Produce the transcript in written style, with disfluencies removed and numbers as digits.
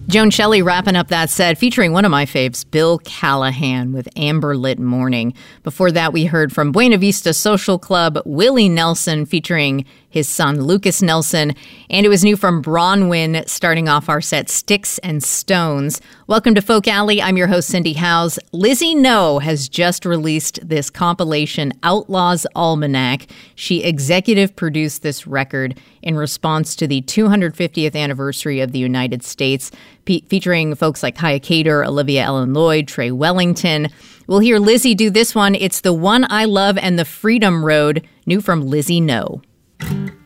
Joan Shelley wrapping up that set, featuring one of my faves, Bill Callahan with Amber Lit Morning. Before that, we heard from Buena Vista Social Club, Willie Nelson featuring his son Lucas Nelson. And it was new from Bronwyn, starting off our set, Sticks and Stones. Welcome to Folk Alley. I'm your host, Cindy Howes. Lizzie No has just released this compilation, Outlaws Almanac. She executive produced this record in response to the 250th anniversary of the United States, featuring folks like Kaya Cater, Olivia Ellen Lloyd, Trey Wellington. We'll hear Lizzie do this one. It's The One I Love and the Freedom Road, new from Lizzie No.